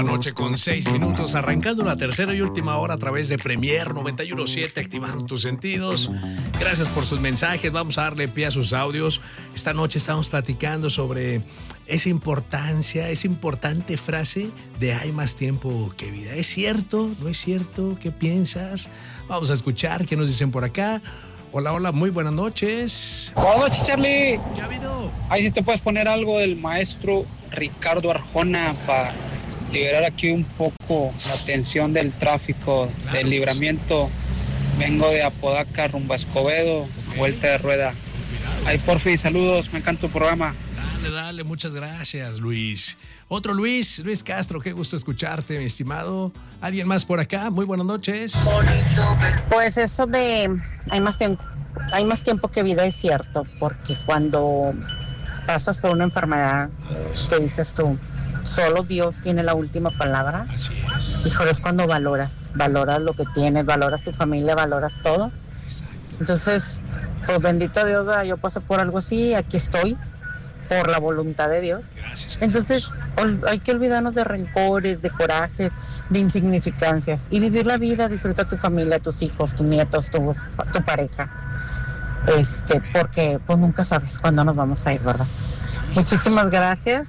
noche con 6 minutos, arrancando la tercera y última hora a través de Premier 91.7, activando tus sentidos. Gracias por sus mensajes, vamos a darle pie a sus audios. Esta noche estamos platicando sobre esa importante frase de hay más tiempo que vida. ¿Es cierto? ¿No es cierto? ¿Qué piensas? Vamos a escuchar qué nos dicen por acá. Hola, hola, muy buenas noches. Buenas noches, Charlie. ¿Qué ha habido? Ahí sí te puedes poner algo del maestro Ricardo Arjona para liberar aquí un poco la tensión del tráfico, Claro. del libramiento. Vengo de Apodaca rumbo a Escobedo, vuelta de rueda. Ahí, porfi, saludos, me encanta tu programa. Dale, muchas gracias, Luis. Otro Luis Castro, qué gusto escucharte, mi estimado. ¿Alguien más por acá? Muy buenas noches. Pues eso de hay más tiempo que vida es cierto, porque cuando pasas por una enfermedad que dices tú, solo Dios tiene la última palabra. Así es. Híjole, es cuando valoras lo que tienes, valoras tu familia, valoras todo. Exacto. Entonces, pues bendito Dios, yo pasé por algo así, aquí estoy, por la voluntad de Dios. Gracias. Entonces, hay que olvidarnos de rencores, de corajes, de insignificancias y vivir la vida, disfrutar tu familia, tus hijos, tus nietos, tu pareja. Porque pues nunca sabes cuándo nos vamos a ir, ¿verdad? Muchísimas gracias.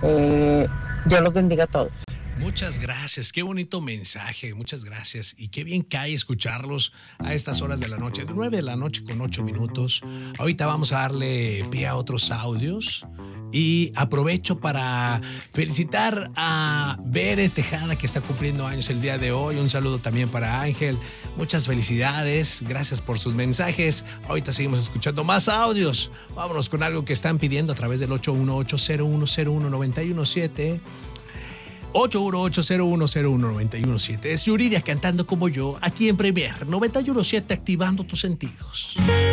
Dios los bendiga a todos. Muchas gracias, qué bonito mensaje, muchas gracias. Y qué bien cae escucharlos a estas horas de la noche, 9 de la noche con 8 minutos. Ahorita vamos a darle pie a otros audios. Y aprovecho para felicitar a Bere Tejada, que está cumpliendo años el día de hoy. Un saludo también para Ángel. Muchas felicidades. Gracias por sus mensajes. Ahorita seguimos escuchando más audios. Vámonos con algo que están pidiendo a través del 818-0101-917. 818-0101-917. Es Yuridia cantando como yo, aquí en Premier 91.7, activando tus sentidos.